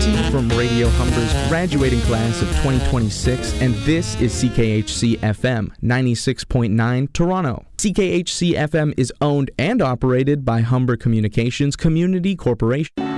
Monty from Radio Humber's graduating class of 2026, and this is CKHC FM 96.9 Toronto. CKHC FM is owned and operated by Humber Communications Community Corporation.